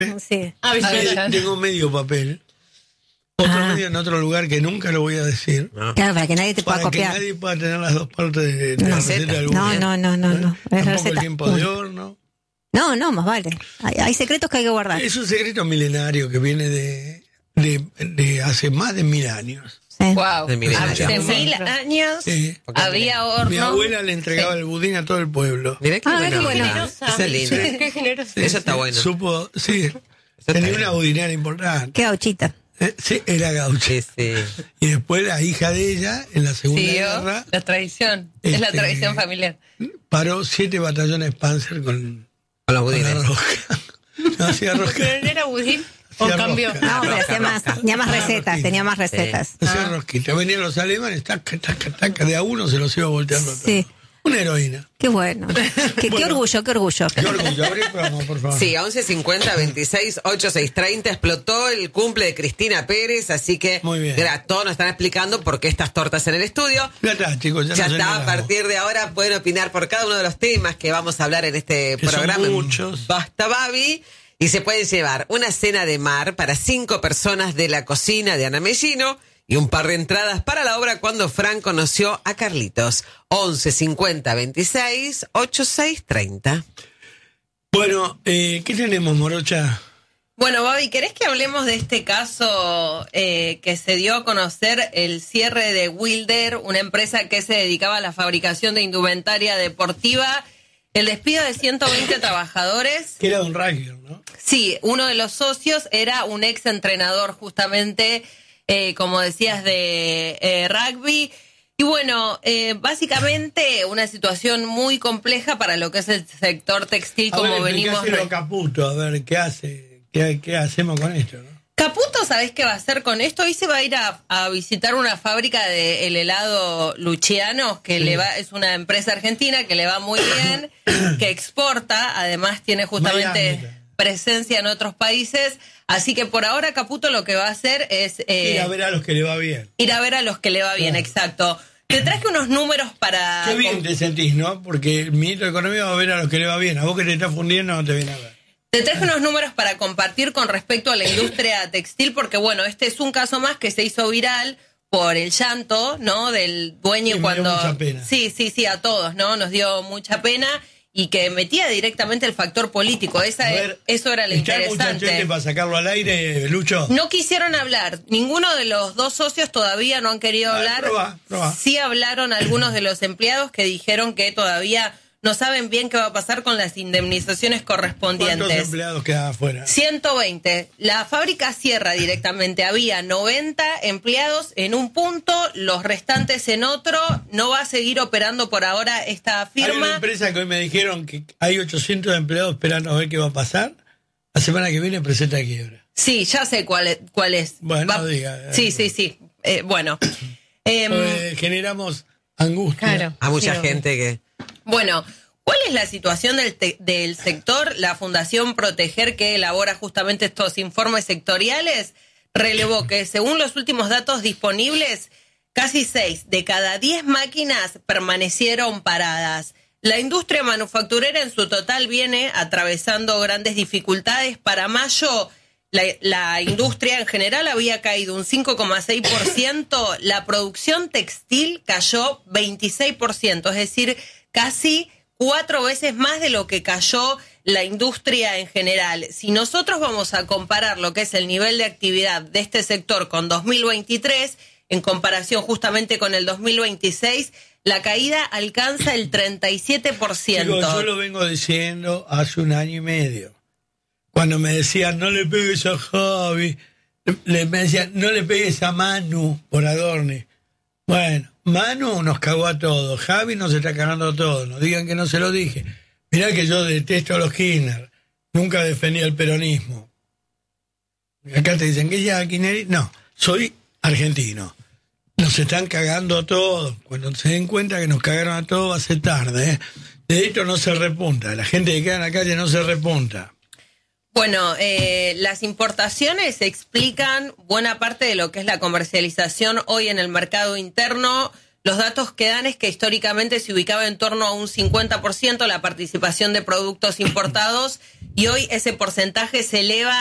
Sí. Tengo medio papel. Otro medio en otro lugar que nunca lo voy a decir. No. Claro, para que nadie te pueda copiar. Para que nadie pueda tener las dos partes de la receta del budín. No. Tampoco el tiempo de horno. No, más vale. Hay secretos que hay que guardar. Es un secreto milenario que viene de hace más de 1000 años. Sí. Wow. De 1000 años. Hace 1000 años había horno. Mi abuela le entregaba el budín a todo el pueblo. Mirá qué qué buena. generosa. Esa es linda. Qué generoso. Eso está bueno. Supo, tenía una budinera importante. Qué gauchita. Sí, era gaucha. Sí. Y después la hija de ella, en la Segunda Guerra, la tradición. Es la tradición familiar. paró 7 batallones Panzer con los la budines. rosca. No hacía rosca. ¿Pero no era budín? ¿O Hacía cambió? rosca. No, pero tenía más recetas, tenía más recetas. Hacía rosquita. Venían los alemanes, taca, de a uno se los iba volteando. Sí. Una heroína. Qué bueno. Qué orgullo. Qué orgullo. Abrí el programa, por favor. Sí, a 11:50, 26, 8630 explotó el cumple de Cristina Pérez, así que muy bien. Todos nos están explicando por qué estas tortas en el estudio. Ya está, chicos. Ya está, a partir de ahora pueden opinar por cada uno de los temas que vamos a hablar en este programa. Son muchos. Basta Babi. Y se pueden llevar una cena de mar para 5 personas de la cocina de Ana Mellino y un par de entradas para la obra Cuando Fran conoció a Carlitos. 11:50, 26, 8630. Bueno, ¿qué tenemos, Morocha? Bueno, Babi, ¿querés que hablemos de este caso que se dio a conocer, el cierre de Wilder, una empresa que se dedicaba a la fabricación de indumentaria deportiva? El despido de 120 trabajadores. Que era un rugby, ¿no? Sí, uno de los socios era un ex entrenador justamente, como decías, de rugby. Y bueno, básicamente una situación muy compleja para lo que es el sector textil, como venimos. Caputo, a ver, ¿qué hace? ¿Qué hacemos con esto, no? Caputo, ¿sabés qué va a hacer con esto? Hoy se va a ir a visitar una fábrica de el helado Luciano, que es una empresa argentina que le va muy bien, que exporta, además tiene justamente presencia en otros países, así que por ahora Caputo lo que va a hacer es... ir a ver a los que le va bien. Ir a ver a los que le va bien, exacto. Te traje unos números para... Qué bien te sentís, ¿no? Porque el ministro de Economía va a ver a los que le va bien. A vos que te estás fundiendo no te viene a ver. Te traje unos números para compartir con respecto a la industria textil, porque bueno, este es un caso más que se hizo viral por el llanto, ¿no? Del dueño sí, cuando... Me dio mucha pena. Sí, a todos, ¿no? Nos dio mucha pena y que metía directamente el factor político. Eso era lo interesante. ¿Está mucha gente para sacarlo al aire, Lucho? No quisieron hablar. Ninguno de los dos socios todavía no han querido hablar. Probá. Sí hablaron algunos de los empleados que dijeron que todavía no saben bien qué va a pasar con las indemnizaciones correspondientes. ¿Cuántos empleados quedan afuera? 120. La fábrica cierra directamente. Había 90 empleados en un punto, los restantes en otro. No va a seguir operando por ahora esta firma. Hay una empresa que hoy me dijeron que hay 800 empleados esperando a ver qué va a pasar. La semana que viene presenta quiebra. Sí, ya sé cuál es. Bueno, diga. Sí. Bueno. Generamos angustia. Claro, a mucha gente que... Bueno, ¿cuál es la situación del sector? La Fundación Proteger, que elabora justamente estos informes sectoriales, relevó que según los últimos datos disponibles, casi 6 de cada 10 máquinas permanecieron paradas. La industria manufacturera en su total viene atravesando grandes dificultades. Para mayo, la industria en general había caído un 5,6%, la producción textil cayó 26%, es decir, casi 4 veces más de lo que cayó la industria en general. Si nosotros vamos a comparar lo que es el nivel de actividad de este sector con 2023, en comparación justamente con el 2026, la caída alcanza el 37%. Chicos, yo lo vengo diciendo hace 1 año y medio. Cuando me decían, no le pegues a Javi, me decían, no le pegues a Manu por Adorni. Bueno, Manu nos cagó a todos, Javi nos está cagando a todos, no digan que no se lo dije. Mirá que yo detesto a los Kirchner, nunca defendí el peronismo. Acá te dicen que ya Kirchner, no, soy argentino. Nos están cagando a todos, cuando se den cuenta que nos cagaron a todos va a ser tarde, ¿eh? De esto no se repunta, la gente que queda en la calle no se repunta. Bueno, las importaciones explican buena parte de lo que es la comercialización hoy en el mercado interno. Los datos que dan es que históricamente se ubicaba en torno a un 50% la participación de productos importados y hoy ese porcentaje se eleva